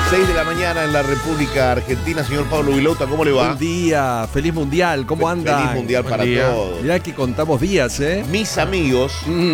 6 de la mañana en la República Argentina. Señor Pablo Vilouta, ¿cómo le va? Buen día, feliz mundial, ¿cómo anda? Feliz mundial para todos. Mirá que contamos días, ¿eh? Mis amigos,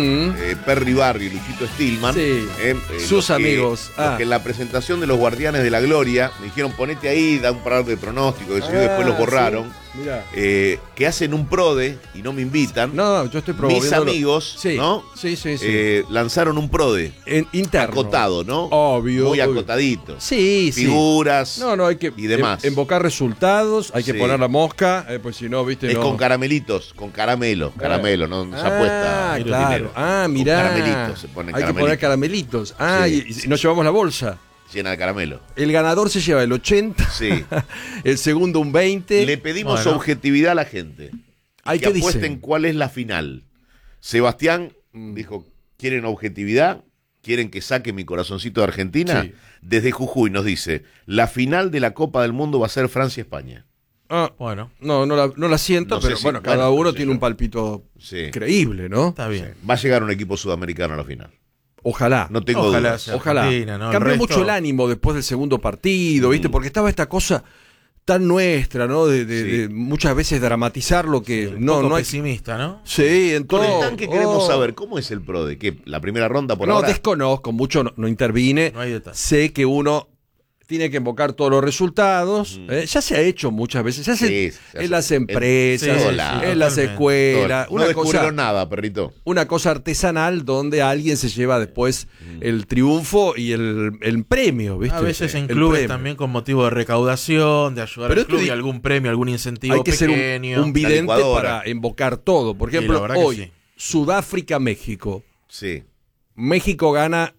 Perry Barrio y Luchito Stillman, Sí, sus amigos. Los que en la presentación de los Guardianes de la Gloria me dijeron ponete ahí, da un par de pronósticos, que después los borraron. Sí. Mirá. Que hacen un PRODE y no me invitan. No, yo estoy promoviendo. Mis amigos, sí, ¿no? Sí. Lanzaron un PRODE. Interno. Acotado, ¿no? Obvio. Muy obvio. acotadito. Sí. Figuras. No, hay que y demás. Invocar resultados, hay que Sí. poner la mosca, pues si no, viste, Es no. con caramelitos, con caramelo, no se apuesta. Claro. Mirá. Con caramelitos se ponen hay que poner caramelitos. Sí. Y nos llevamos la bolsa. Llena de caramelo. El ganador se lleva el 80, Sí. el segundo un 20. Le pedimos objetividad a la gente. ¿Qué apuesten dicen? cuál es la final. Sebastián dijo, ¿quieren objetividad? ¿Quieren que saque mi corazoncito de Argentina? Sí. Desde Jujuy nos dice, la final de la Copa del Mundo va a ser Francia-España. Bueno. No la siento, No sé pero si- bueno, cada bueno, uno no sé tiene yo. un palpito Sí. creíble, ¿no? Está bien. Va a llegar un equipo sudamericano a la final. Ojalá. No tengo Ojalá dudas. sea Ojalá. Argentina, ¿no? El Cambió resto- mucho el ánimo después del segundo partido, ¿viste? Porque estaba esta cosa tan nuestra, ¿no? De muchas veces dramatizar lo que Un no poco hay. pesimista, ¿no? Sí, en Con todo. el tanque queremos saber cómo es el PRODE. ¿Qué? ¿La primera ronda por No, ahora? desconozco, mucho no intervine. No hay detalle. Sé que uno tiene que invocar todos los resultados. Ya se ha hecho muchas veces. Se hace Sí, se hace en las en empresas, todo lado. en las Totalmente. escuelas. No descubrieron nada, perrito. Una cosa artesanal donde alguien se lleva después el triunfo y el premio, ¿viste? A veces en El clubes premio. también con motivo de recaudación, de ayudar Pero al club esto y algún premio, algún incentivo Hay que ser pequeño. un vidente licuadora. para invocar todo. Por Sí, ejemplo, la verdad que hoy, sí. Sudáfrica-México. Sí. México gana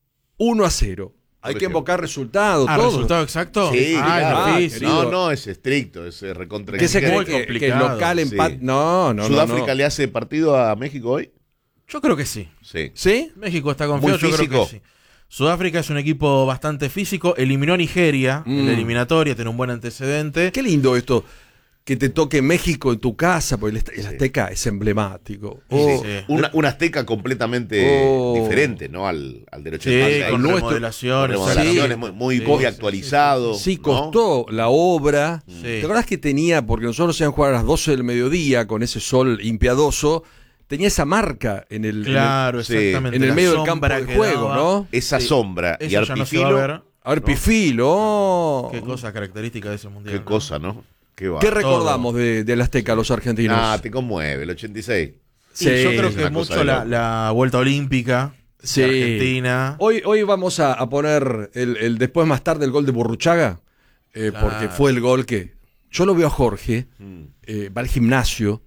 1-0. Hay que ejemplo. invocar resultados, todo. ¿Resultado exacto? Sí, claro. Es difícil. querido. No, es estricto, es recontra ¿Qué se cree exigente. muy que complicado. local Sí. empate? No. ¿Sudáfrica le hace partido a México hoy? Yo creo que sí. Sí. ¿Sí? México está confiado, Muy yo creo físico. que sí. Sudáfrica es un equipo bastante físico, eliminó a Nigeria en la eliminatoria, tiene un buen antecedente. Qué lindo esto, que te toque México en tu casa, porque el Azteca es emblemático. Sí. Una Azteca completamente diferente, ¿no? Al del 80. Sí, Ahí con no- remodelaciones. remodelaciones, Sí. muy Sí. actualizado. Sí, ¿no? costó la obra. Sí. ¿Te acordás que tenía, porque nosotros íbamos a jugar a las 12 del mediodía con ese sol impiadoso, tenía esa marca en el, Claro, Sí. exactamente. en el la medio del campo sombra de que juego, daba. ¿no? Esa Sí. sombra y Eso ya no se va a Arpifilo. ver. Arpifilo. Qué cosa característica de ese mundial. Qué ¿no? cosa, ¿no? Qué va. ¿Qué recordamos del Azteca, los argentinos? Te conmueve, el 86. Sí, yo creo es que una cosa mucho de la, loco. la vuelta olímpica Sí. de Argentina. Hoy vamos a poner el después más tarde el gol de Burruchaga, porque fue el gol que... Yo lo veo a Jorge, va al gimnasio,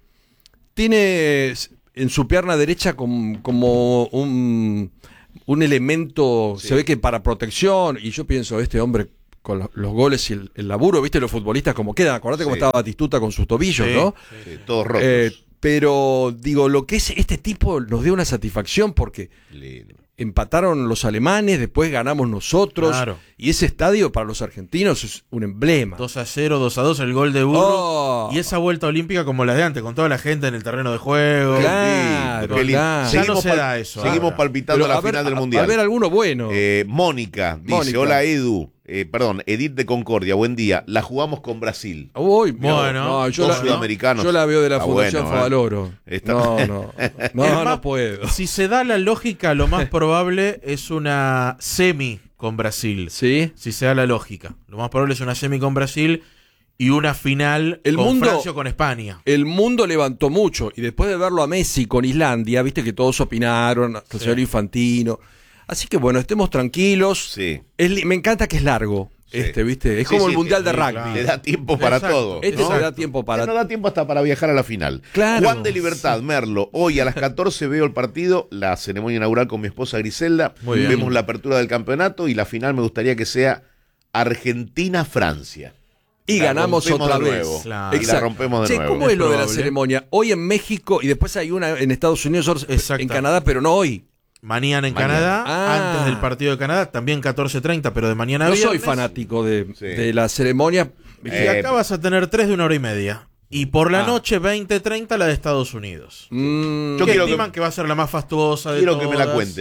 tiene en su pierna derecha como un elemento, Sí. se ve que para protección, y yo pienso, este hombre con los goles y el laburo, ¿viste? Los futbolistas como quedan, acordate cómo Sí. estaba Batistuta con sus tobillos, Sí. ¿no? Sí, todos rotos. Pero digo, lo que es este tipo nos dio una satisfacción porque Lindo. empataron los alemanes, después ganamos nosotros. Claro. Y ese estadio para los argentinos es un emblema. 2-0, 2-2, el gol de Burro. Oh. Y esa vuelta olímpica como la de antes, con toda la gente en el terreno de juego. Claro, Qué lindo. claro. Ya no se da eso Seguimos ahora. palpitando Pero la a ver, final del a Mundial. ver alguno bueno. Mónica dice, Mónica. hola Edu, Edith de Concordia, buen día. La jugamos con Brasil. Uy, Bueno, no, yo, dos la, sudamericanos. yo la veo de la Está Fundación bueno, Favaloro. Está- No Es no más, puedo. Si se da la lógica, lo más probable es una semi con Brasil. ¿Sí? Si se da la lógica. Lo más probable es una semi con Brasil y una final El con mundo- Francia o con España. El mundo levantó mucho y después de verlo a Messi con Islandia, viste que todos opinaron, hasta el señor Infantino. Así que bueno, estemos tranquilos. Sí. Me encanta que es largo, Sí. viste. Es Sí, como sí, el Mundial de sí, Rugby. claro. Le da tiempo para Exacto. todo. Este ¿no? se da tiempo para... No da tiempo hasta para viajar a la final. Claro. Juan de Libertad, Merlo. Hoy a las 14 veo el partido, la ceremonia inaugural con mi esposa Griselda. Muy bien. Vemos la apertura del campeonato y la final me gustaría que sea Argentina-Francia. Y La ganamos rompemos otra de vez. nuevo. Claro. Y la rompemos de Che, nuevo. ¿cómo es lo de la probable. ceremonia? Hoy en México y después hay una en Estados Unidos, otra Exacto. en Canadá, pero no hoy. Mañana en Mañana. Canadá, Ah. antes del partido de Canadá, también 14:30, pero de mañana a No viernes. soy fanático de Sí. la ceremonia. Y acá vas a tener 3 de 1 hora y media. Y por la Ah. noche, 20:30, la de Estados Unidos. Mm, Yo que quiero estiman que va a ser la más fastuosa de Quiero que me la todas. cuenten hoy.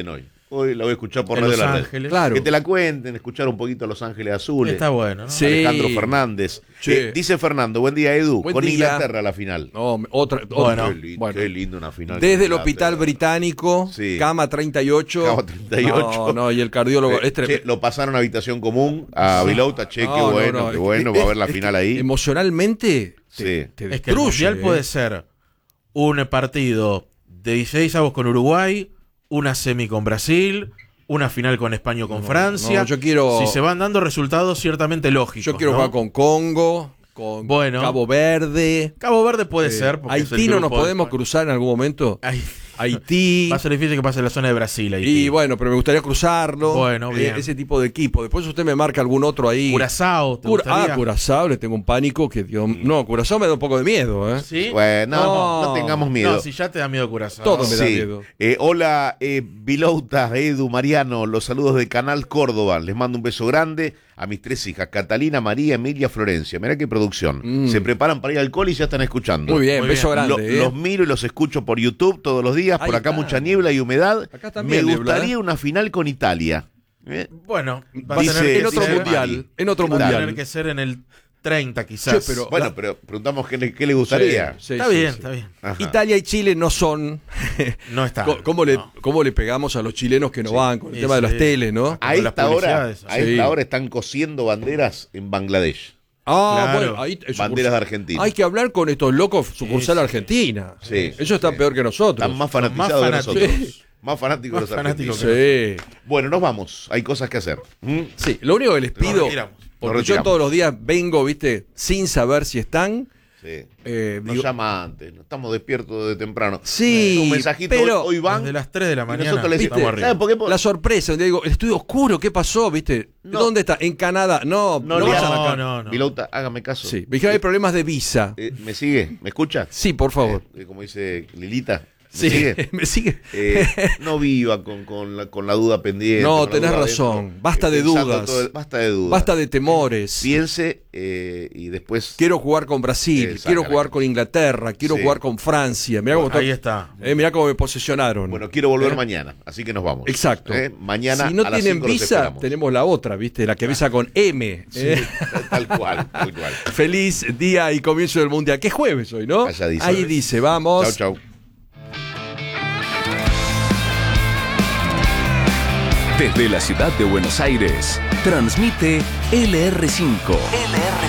Hoy la voy a escuchar por En Radio Los La Red. Ángeles. Claro. Que te la cuenten, escuchar un poquito a Los Ángeles Azules. Está bueno, ¿no? Sí. Alejandro Fernández. Che. Dice Fernando, buen día, Edu. Buen con día. Inglaterra la final. No, otra. Bueno. Qué lindo una final. Desde con el Hospital Inglaterra. Británico, Sí. cama 38. Cama 38. No, y el cardiólogo. Che, lo pasaron a habitación común a Vilauta. Che, No, qué bueno, no. qué bueno. Va a haber la Es final que ahí. Emocionalmente Sí. te Es que el destruye. Mundial puede ser un partido de 16avos con Uruguay, una semi con Brasil, una final con España o con Francia. no, yo quiero- Si se van dando resultados ciertamente lógicos. Yo quiero ¿no? jugar con Congo, con Bueno. Cabo Verde. Cabo Verde puede ser. porque es el Haití no nos grupo de- podemos cruzar en algún momento. Ay, Haití. va a ser difícil que pase la zona de Brasil. Haití. Y bueno, pero me gustaría cruzarlo. Bueno, bien. Ese tipo de equipo. Después usted me marca algún otro ahí. Curazao, ¿te gustaría? Curazao, le tengo un pánico que Dios. No, Curazao me da un poco de miedo, ¿eh? ¿Sí? Bueno, No. no tengamos miedo. No, si ya te da miedo Curazao. Todo me da Sí. miedo. Hola, Vilouta, Edu, Mariano, los saludos de Canal Córdoba. Les mando un beso grande a mis 3 hijas, Catalina, María, Emilia, Florencia. Mirá qué producción. Se preparan para ir al cole y ya están escuchando. Muy bien, Muy beso bien. grande. Los miro y los escucho por YouTube todos los días. Ahí Por acá está. mucha niebla y humedad. Acá también Me niebla, gustaría una final con Italia. Bueno, va a Dice- tener que En otro dice ser- mundial. Mari. En otro va a tener mundial. que ser en el 30 quizás. Che, pero- Bueno, pero preguntamos qué le gustaría. Sí, está sí, bien, sí. está bien. Ajá. Italia y Chile no son. No está. ¿Cómo no. le pegamos a los chilenos que no van con el Sí, tema de las sí. teles, no? A Con las esta hora, publicidades. a esta Sí. hora están cosiendo banderas en Bangladesh. Ah, Claro. bueno, ahí Banderas de Argentina. Hay que hablar con estos locos sucursal sí. Argentina. Sí, Ellos están sí. peor que nosotros. Están más fanatizados de fanáticos. nosotros. Más fanáticos de los Más fanáticos argentinos. Sí. Bueno, nos vamos. Hay cosas que hacer. ¿Mm? Sí, lo único que les pido, retiramos. porque Nos yo retiramos. todos los días vengo, viste, sin saber si están. Sí. Nos Digo, llama antes. No estamos despiertos de temprano. Sí, Un mensajito. pero hoy van. Desde las 3 de la y mañana nosotros le ¿viste? decimos, estamos arriba. ¿sabes por qué? la sorpresa, donde digo, el estudio oscuro, ¿qué pasó? ¿Viste? No. ¿Dónde está? En Canadá. No, No, no le vayan hagan- acá. no. Vilouta, hágame caso. Sí, me dijeron hay problemas de visa. ¿Me sigue? ¿Me escucha? Sí, por favor. Como dice Lilita. ¿Me Sí, sigue? me sigue. No viva con la duda pendiente. No, con la tenés duda razón. adentro, Basta de pensando dudas. basta de dudas. Basta de temores. Piense y después. Quiero jugar con Brasil, Exacto. quiero jugar con Inglaterra, quiero Sí. jugar con Francia. Mirá cómo, Ahí está. mirá cómo me posesionaron. Bueno, quiero volver mañana, así que nos vamos. Exacto. Mañana si no a las tienen 5 los visa, esperamos. tenemos la otra, ¿viste? La que empieza con M. Tal cual, tal cual. Feliz día y comienzo del mundial. ¿Qué jueves hoy, no? Allá dice. Ahí dice, vamos. Chau, chau. Desde la ciudad de Buenos Aires, transmite LR5.